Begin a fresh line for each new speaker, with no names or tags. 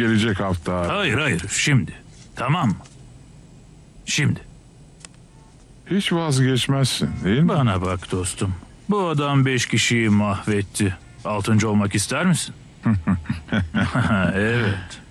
gelecek hafta.
Hayır, şimdi. Tamam mı? Şimdi.
Hiç vazgeçmezsin değil mi?
Bana bak dostum. Bu adam 5 kişiyi mahvetti. 6. olmak ister misin? Evet.